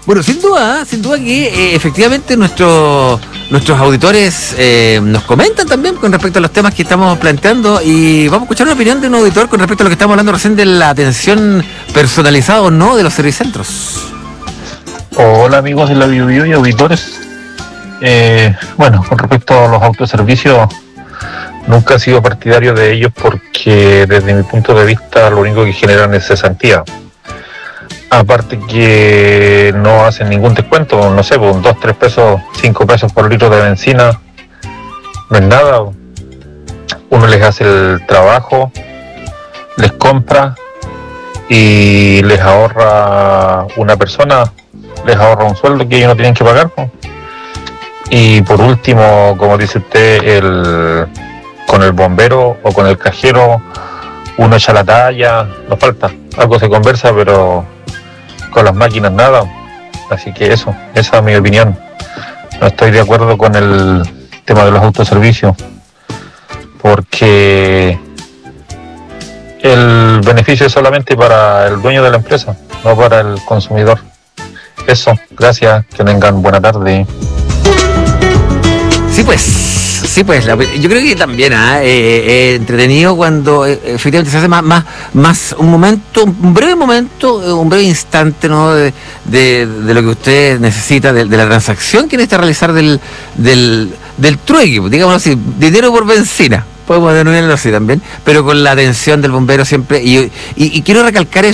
Bueno, sin duda que efectivamente nuestros auditores nos comentan también con respecto a los temas que estamos planteando, y vamos a escuchar una opinión de un auditor con respecto a lo que estamos hablando recién de la atención personalizada o no de los servicentros. Hola amigos de la BioBio y auditores. Bueno, con respecto a los autoservicios, nunca he sido partidario de ellos porque desde mi punto de vista lo único que generan es cesantía. Aparte que no hacen ningún descuento, no sé, pues 2, 3 pesos, 5 pesos por litro de benzina, no es nada. Uno les hace el trabajo, les compra y les ahorra una persona, les ahorra un sueldo que ellos no tienen que pagar, pues. Y por último, como dice usted, con el bombero o con el cajero, uno echa la talla, no falta, algo se conversa, pero con las máquinas nada. Así que esa es mi opinión. No estoy de acuerdo con el tema de los autoservicios, porque el beneficio es solamente para el dueño de la empresa, no para el consumidor. Eso, gracias, que tengan buena tarde. Sí, pues, yo creo que también entretenido cuando efectivamente se hace más un breve instante, ¿no? de lo que usted necesita, de la transacción que necesita realizar del trueque, digamos así, dinero por benzina, podemos denominarlo así también, pero con la atención del bombero siempre, y quiero recalcar eso.